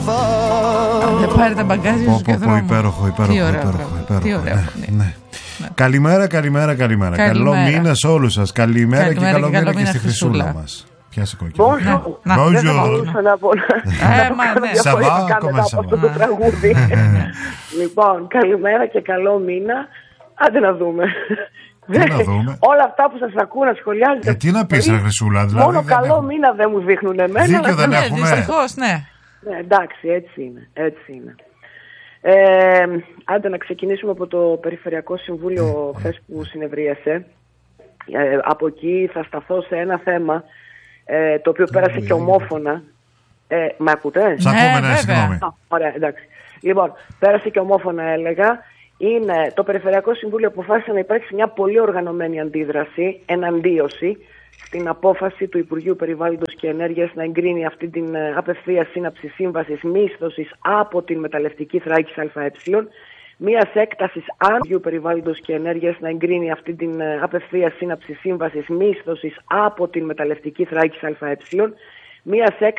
Δεν πάρει τα μπαγκάζια σου και δρόμο. Υπέροχο. Τι ωραίο. Ναι. Καλημέρα. Καλό μήνα σε όλους σας. Καλημέρα και καλό μήνα και στη Χρυσούλα μας. Πιάσε κόκκινο. Bonjour. Δεν θα μπορούσα να πω Σαββά, κομμάσα αυτό το τραγούδι. Λοιπόν, καλημέρα και καλό μήνα. Άντε να δούμε. Όλα αυτά που σας ακούω να σχολιάζετε. Τι να πεις, Χρυσούλα, δηλαδή. Μόνο καλό μήνα δεν μου δείχνουν εμένα. Δίκιο δεν έχουμε. Δυστυχώς, ναι. Εντάξει, έτσι είναι. Άντε να ξεκινήσουμε από το Περιφερειακό Συμβούλιο χθες που συνεδρίασε. Από εκεί θα σταθώ σε ένα θέμα το οποίο πέρασε και ομόφωνα. Με ακούτε? Σ' ακούμε, ναι, συγγνώμη. Ωραία, εντάξει. Λοιπόν, πέρασε και ομόφωνα έλεγα. Είναι το Περιφερειακό Συμβούλιο αποφάσισε να υπάρξει μια πολύ οργανωμένη αντίδραση, εναντίωση στην απόφαση του Υπουργείου Περιβάλλοντος και Ενέργειας να εγκρίνει αυτή την απευθείας σύναψη σύμβασης μίσθωσης από την μεταλλευτική Θράκης ΑΕ, μιας έκτασης αν Υπουργείου Περιβάλλοντος και Ενέργειας να εγκρίνει αυτή την απευθείας σύναψη σύμβασης μίσθωσης από την μεταλλευτική Θράκης ΑΕ, μιας έκτασης